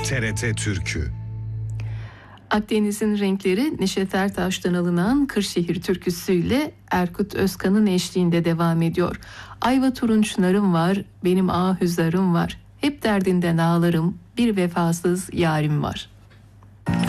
TRT Türkü. Akdeniz'in renkleri Neşet Ertaş'tan alınan Kırşehir türküsüyle Erkut Özkan'ın eşliğinde devam ediyor. Ayva turunçlarım var, benim ahüzarım var. Hep derdinden ağlarım, bir vefasız yarim var.